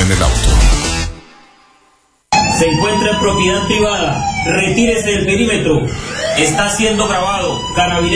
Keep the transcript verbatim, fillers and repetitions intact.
en el auto. Se encuentra en propiedad privada. Retírese del perímetro. Está siendo grabado. Carabineros